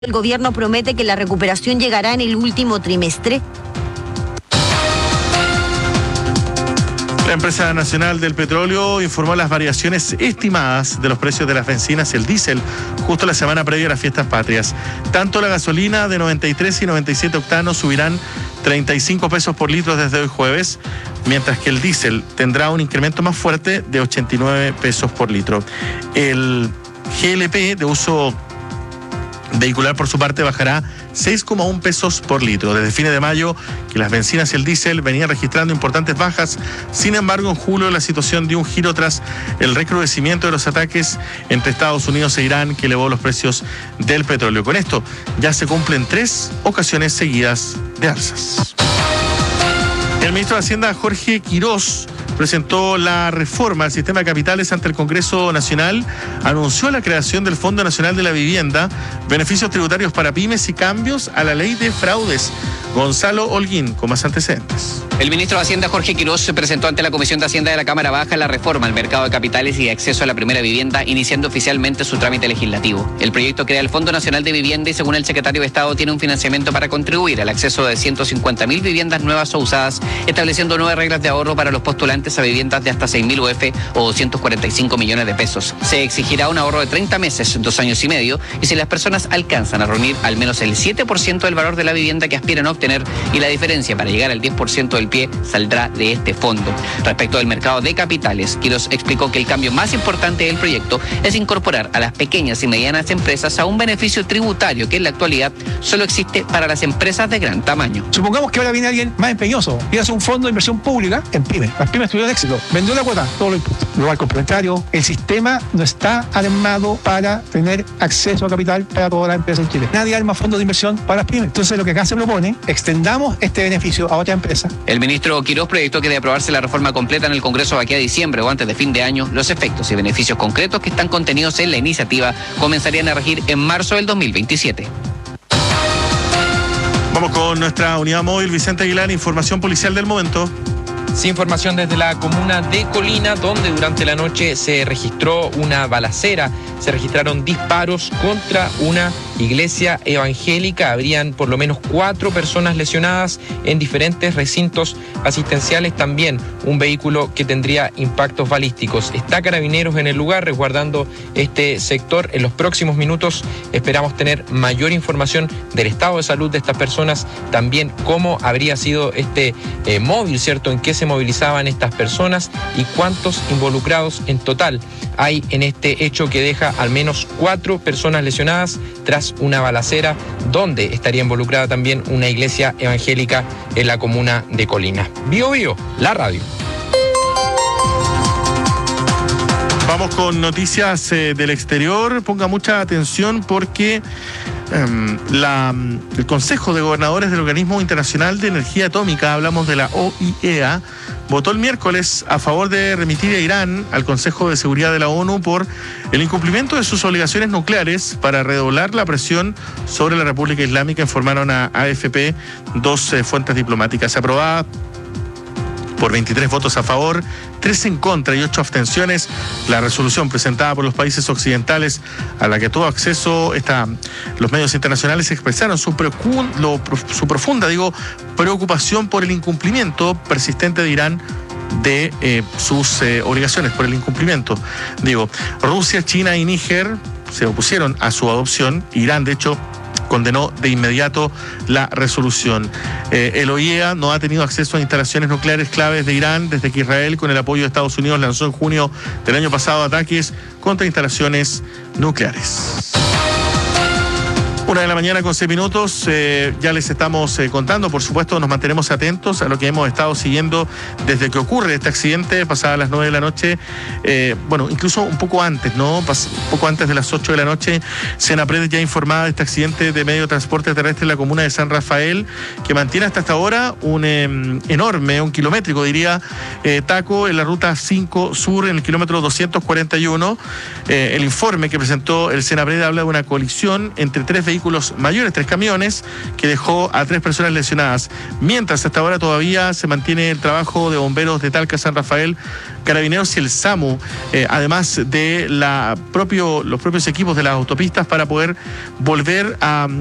El gobierno promete que la recuperación llegará en el último trimestre. La empresa nacional del petróleo informó las variaciones estimadas de los precios de las bencinas y el diésel justo la semana previa a las fiestas patrias. Tanto la gasolina de 93 y 97 octanos subirán 35 pesos por litro desde hoy jueves, mientras que el diésel tendrá un incremento más fuerte de 89 pesos por litro. El GLP de uso vehicular, por su parte, bajará 6,1 pesos por litro. Desde fines de mayo, que las bencinas y el diésel venían registrando importantes bajas. Sin embargo, en julio la situación dio un giro tras el recrudecimiento de los ataques entre Estados Unidos e Irán, que elevó los precios del petróleo. Con esto, ya se cumplen 3 ocasiones seguidas de alzas. El ministro de Hacienda, Jorge Quirós, presentó la reforma al sistema de capitales ante el Congreso Nacional, anunció la creación del Fondo Nacional de la Vivienda, beneficios tributarios para pymes y cambios a la ley de fraudes. Gonzalo Holguín, con más antecedentes. El ministro de Hacienda, Jorge Quirós, se presentó ante la Comisión de Hacienda de la Cámara Baja la reforma al mercado de capitales y de acceso a la primera vivienda, iniciando oficialmente su trámite legislativo. El proyecto crea el Fondo Nacional de Vivienda y, según el secretario de Estado, tiene un financiamiento para contribuir al acceso de 150.000 viviendas nuevas o usadas, estableciendo nuevas reglas de ahorro para los postulantes a viviendas de hasta 6.000 UF o 245 millones de pesos. Se exigirá un ahorro de 30 meses, 2 años y medio, y si las personas alcanzan a reunir al menos el 7% del valor de la vivienda que aspiran a obtener, y la diferencia para llegar al 10% del pie saldrá de este fondo. Respecto del mercado de capitales, Quirós explicó que el cambio más importante del proyecto es incorporar a las pequeñas y medianas empresas a un beneficio tributario que en la actualidad solo existe para las empresas de gran tamaño. Supongamos que ahora viene alguien más empeñoso y hace un fondo de inversión pública en pymes. Las pymes tuvieron éxito, vendió la cuota, todo lo impuesto. Luego al complementario, el sistema no está armado para tener acceso a capital para toda la empresa en Chile. Nadie arma fondos de inversión para las pymes. Entonces lo que acá se propone, extendamos este beneficio a otra empresa. El ministro Quirós proyectó que de aprobarse la reforma completa en el Congreso de aquí a diciembre o antes de fin de año, los efectos y beneficios concretos que están contenidos en la iniciativa comenzarían a regir en marzo del 2027. Vamos con nuestra unidad móvil, Vicente Aguilar, información policial del momento. Sí, información desde la comuna de Colina, donde durante la noche se registró una balacera. Se registraron disparos contra una iglesia evangélica. Habrían por lo menos 4 personas lesionadas en diferentes recintos asistenciales. También un vehículo que tendría impactos balísticos. Está Carabineros en el lugar resguardando este sector. En los próximos minutos esperamos tener mayor información del estado de salud de estas personas. También cómo habría sido este móvil, ¿cierto? En qué se movilizaban estas personas y cuántos involucrados en total hay en este hecho que deja al menos 4 personas lesionadas tras una balacera donde estaría involucrada también una iglesia evangélica en la comuna de Colina. Bio Bio, la radio. Vamos con noticias del exterior. Ponga mucha atención porque el Consejo de Gobernadores del Organismo Internacional de Energía Atómica, hablamos de la OIEA, votó el miércoles a favor de remitir a Irán al Consejo de Seguridad de la ONU por el incumplimiento de sus obligaciones nucleares para redoblar la presión sobre la República Islámica, informaron a AFP 2 fuentes diplomáticas. Aprobada por 23 votos a favor, 3 en contra y 8 abstenciones, la resolución presentada por los países occidentales a la que tuvo acceso los medios internacionales expresaron su profunda preocupación por el incumplimiento persistente de Irán de sus obligaciones, por el incumplimiento. Rusia, China y Níger se opusieron a su adopción. Irán, de hecho, condenó de inmediato la resolución. El OIEA no ha tenido acceso a instalaciones nucleares claves de Irán desde que Israel, con el apoyo de Estados Unidos, lanzó en junio del año pasado ataques contra instalaciones nucleares. 1:06 a.m, ya les estamos contando, por supuesto nos mantenemos atentos a lo que hemos estado siguiendo desde que ocurre este accidente, pasadas las 9 de la noche, incluso un poco antes, ¿no? Poco antes de las 8 de la noche, Senapred ya informada de este accidente de medio de transporte terrestre en la comuna de San Rafael, que mantiene hasta ahora un enorme, un kilométrico diría, taco en la ruta 5 Sur, en el kilómetro 241. El informe que presentó el Senapred habla de una colisión entre 3 vehículos vehículos mayores, 3 camiones, que dejó a 3 personas lesionadas. Mientras hasta ahora todavía se mantiene el trabajo de bomberos de Talca, San Rafael, Carabineros y el SAMU, además de los propios equipos de las autopistas para poder volver a